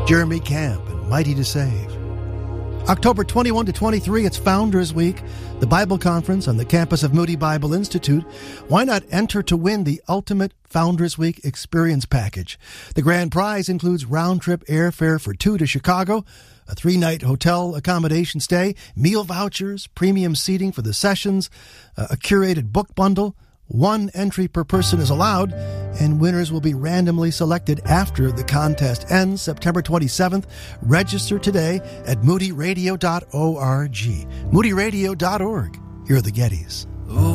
Jeremy Camp and Mighty to Save. October 21 to 23, it's Founders Week, the Bible Conference on the campus of Moody Bible Institute. Why not enter to win the ultimate Founders Week experience package? The grand prize includes round-trip airfare for two to Chicago, a 3-night hotel accommodation stay, meal vouchers, premium seating for the sessions, a curated book bundle. 1 entry per person is allowed, and winners will be randomly selected after the contest ends September 27th. Register today at moodyradio.org. moodyradio.org. Here are the Gettys.